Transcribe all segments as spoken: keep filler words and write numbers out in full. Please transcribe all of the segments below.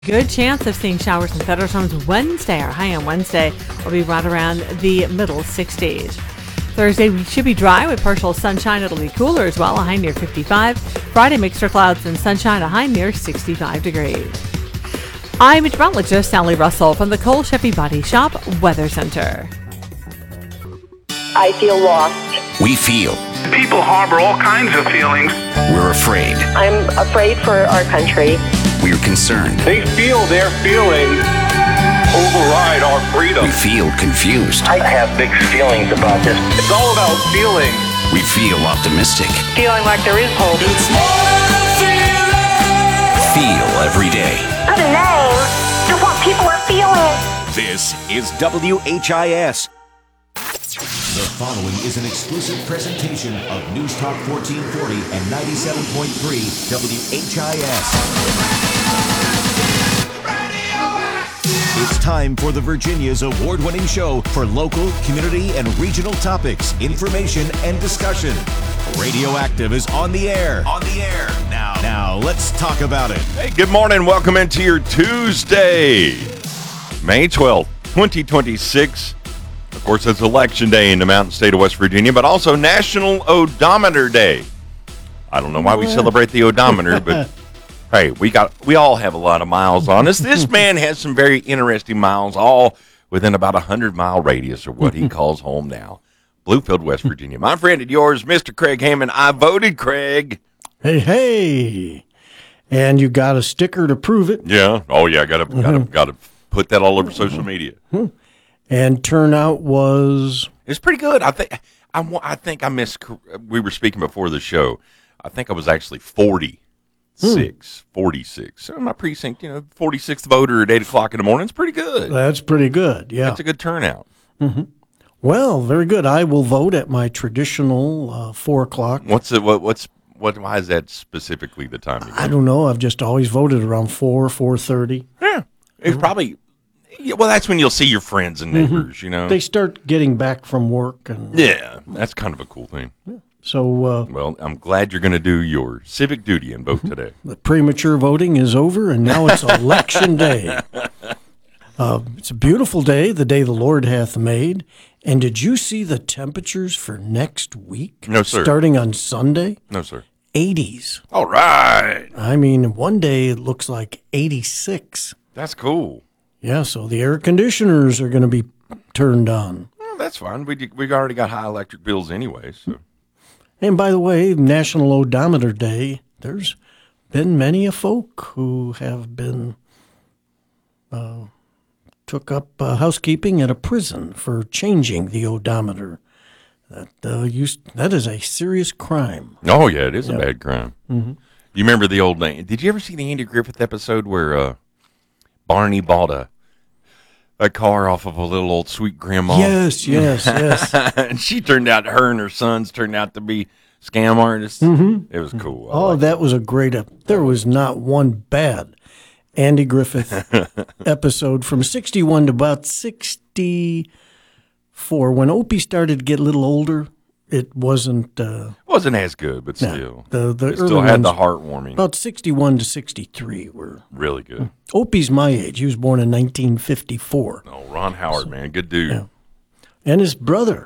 Good chance of seeing showers and thunderstorms Wednesday. Our high on Wednesday will be right around the middle sixties. Thursday, we should be dry with partial sunshine. It'll be cooler as well, a high near fifty-five. Friday, mixed clouds and sunshine, a high near sixty-five degrees. I'm meteorologist Sally Russell from the Cole Chevy Body Shop Weather Center. I feel lost. We feel. People harbor all kinds of feelings. We're afraid. I'm afraid for our country. We're concerned. They feel their feelings override our freedom. We feel confused. I have mixed feelings about this. It's all about feeling. We feel optimistic. Feeling like there is hope. It's more than feeling. Feel every day. Good name. Just what people are feeling. This is W H I S. The following is an exclusive presentation of News Talk fourteen forty and ninety-seven point three W H I S. It's time for the Virginia's award-winning show for local, community, and regional topics, information, and discussion. Radioactive is on the air. On the air. Now, now let's talk about it. Hey, good morning. Welcome into your Tuesday, May twelfth, twenty twenty-six. Of course, it's Election Day in the Mountain State of West Virginia, but also National Odometer Day. I don't know why we celebrate the odometer, but hey, we got we all have a lot of miles on us. This man has some very interesting miles, all within about a hundred mile radius of what he calls home now, Bluefield, West Virginia. My friend and yours, Mister Craig Hammond. I voted Craig. Hey, hey, and you got a sticker to prove it. Yeah. Oh yeah. Got to got to got to put that all over social media. And turnout was It's pretty good. I think I, I think I missed. We were speaking before the show. I think I was actually forty-six, hmm. forty-six. So my precinct, you know, forty-sixth voter at eight o'clock in the morning. It's pretty good. That's pretty good. Yeah, that's a good turnout. Mm-hmm. Well, very good. I will vote at my traditional uh, four o'clock. What's it? What, what's what? Why is that specifically the time? You I don't know. I've just always voted around four, four thirty. Yeah, it's mm-hmm. probably. Yeah, well, that's when you'll see your friends and neighbors, mm-hmm. you know. They start getting back from work. and Yeah, that's kind of a cool thing. Yeah. So, uh, well, I'm glad you're going to do your civic duty and vote today. The premature voting is over, and now it's Election Day. Uh, it's a beautiful day, the day the Lord hath made. And did you see the temperatures for next week? No, sir. Starting on Sunday? No, sir. eighties. All right. I mean, one day it looks like eighty-six. That's cool. Yeah, so the air conditioners are going to be turned on. Well, that's fine. We we already got high electric bills anyway. So. And by the way, National Odometer Day, there's been many a folk who have been uh, took up uh, housekeeping at a prison for changing the odometer. That uh, used, that is a serious crime. Oh, yeah, it is yep. a bad crime. Mm-hmm. You remember the old name? Did you ever see the Andy Griffith episode where uh, Barney bought a a car off of a little old sweet grandma? Yes, yes, yes. And she turned out, her and her sons turned out to be scam artists. Mm-hmm. It was cool. I oh, that it. was a great, ep- there was not one bad Andy Griffith episode from sixty-one to about sixty-four. When Opie started to get a little older, it wasn't uh, wasn't as good, but no, still, the the it still had the heartwarming. About sixty-one to sixty-three were really good. Opie's my age; he was born in nineteen fifty-four. Oh, Ron Howard, so, man, good dude. Yeah. And his brother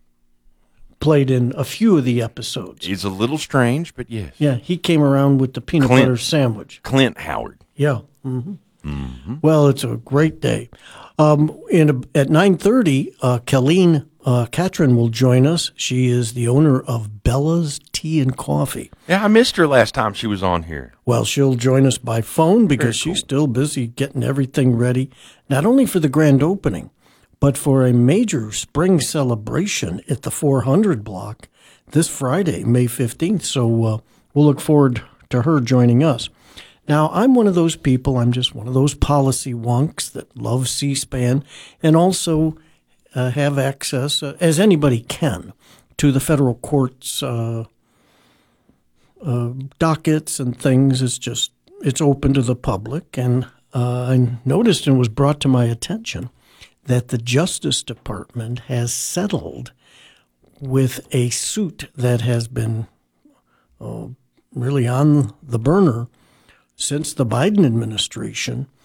played in a few of the episodes. He's a little strange, but yes. Yeah, he came around with the peanut Clint, butter sandwich. Clint Howard. Yeah. Mm-hmm. Mm-hmm. Well, it's a great day. Um, in a, at nine thirty, uh, Colleen uh, Catron will join us. She is the owner of Bella's Tea and Coffee. Yeah, I missed her last time she was on here. Well, she'll join us by phone because cool. she's still busy getting everything ready, not only for the grand opening, but for a major spring celebration at the four hundred block this Friday, May fifteenth. So uh, we'll look forward to her joining us. Now, I'm one of those people, I'm just one of those policy wonks that love C-SPAN and also uh, have access, uh, as anybody can, to the federal court's uh, uh, dockets and things. It's just, it's open to the public. And uh, I noticed and was brought to my attention that the Justice Department has settled with a suit that has been uh, really on the burner since the Biden administration